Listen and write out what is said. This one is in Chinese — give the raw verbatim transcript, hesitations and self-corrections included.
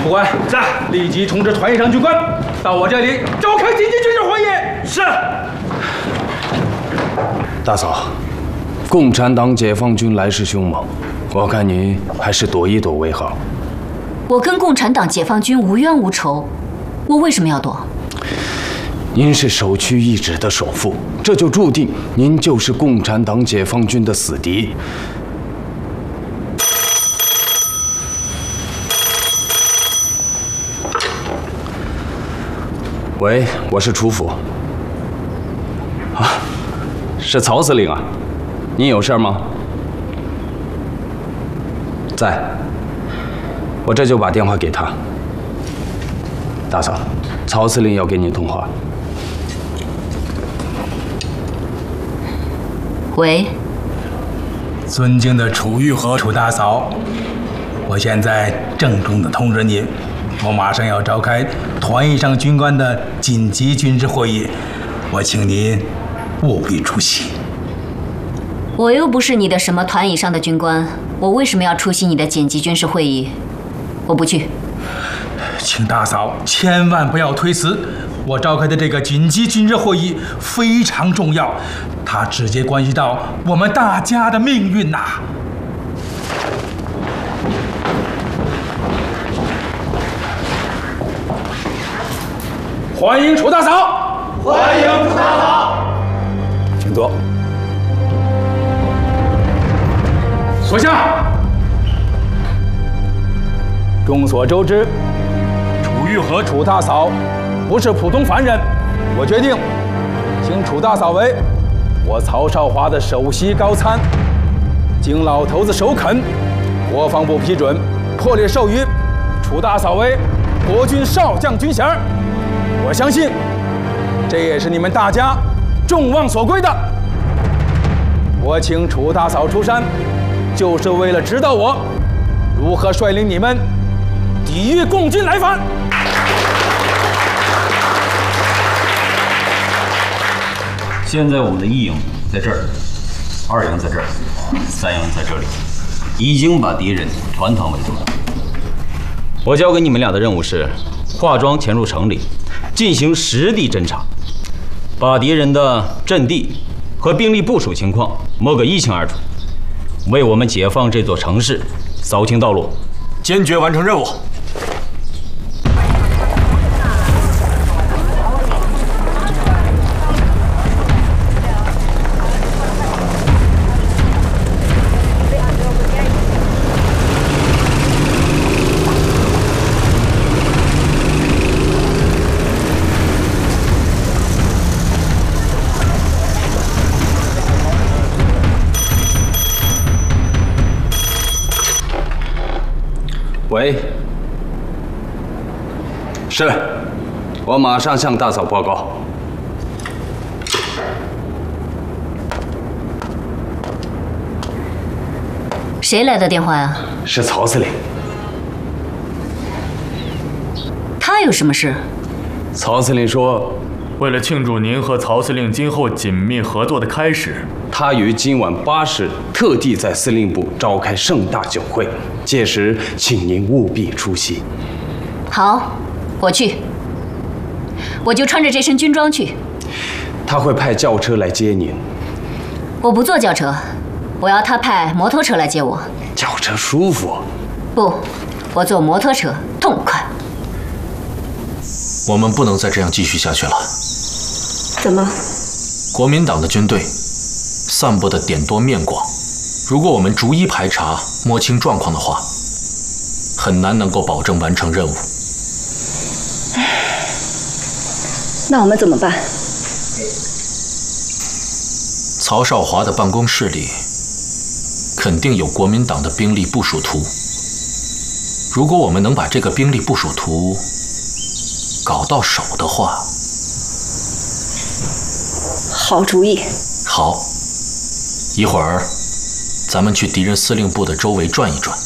副官， 在， 立即通知团以上军官到我这里召开紧急军事会议。 是。 大嫂，共产党解放军来势凶猛，我看你还是躲一躲为好。 我跟共产党解放军无冤无仇，我为什么要躲？ 您是首屈一指的首富，这就注定您就是共产党解放军的死敌。喂，我是楚府。啊，是曹司令啊，您有事吗？在，我这就把电话给他。大嫂，曹司令要跟您通话。 喂， 尊敬的楚玉和楚大嫂，我现在郑重的通知您，我马上要召开团以上军官的紧急军事会议，我请您务必出席。 我又不是你的什么团以上的军官，我为什么要出席你的紧急军事会议？我不去。 请大嫂千万不要推辞，我召开的这个紧急军事会议非常重要，它直接关系到我们大家的命运呐、啊。欢迎楚大嫂， 欢迎楚大嫂， 请坐。属下，众所周知，楚玉和楚大嫂不是普通凡人，我决定请楚大嫂为我曹少华的首席高参。经老头子首肯，国防部批准，破例授予楚大嫂为国军少将军衔。我相信，这也是你们大家众望所归的。我请楚大嫂出山，就是为了指导我如何率领你们抵御共军来犯。 现在我们的一营在这儿，二营在这儿，三营在这里，已经把敌人团团围住了。我交给你们俩的任务是化妆潜入城里，进行实地侦查，把敌人的阵地和兵力部署情况摸个一清二楚，为我们解放这座城市扫清道路， 坚决完成任务。 喂，是，我马上向大嫂报告。 谁来的电话呀？ 是曹司令。 他有什么事？ 曹司令说， 为了庆祝您和曹司令今后紧密合作的开始， 他于今晚八时特地在司令部召开盛大酒会，届时请您务必出席。 好，我去，我就穿着这身军装去。 他会派轿车来接您。 我不坐轿车，我要他派摩托车来接我。 轿车舒服。 不，我坐摩托车痛快。 我们不能再这样继续下去了。 怎么？ 国民党的军队散布的点多面广，如果我们逐一排查、摸清状况的话，很难能够保证完成任务。 那我们怎么办？ 曹少华的办公室里肯定有国民党的兵力部署图。如果我们能把这个兵力部署图搞到手的话， 好主意。 好，一会儿咱们去敌人司令部的周围转一转。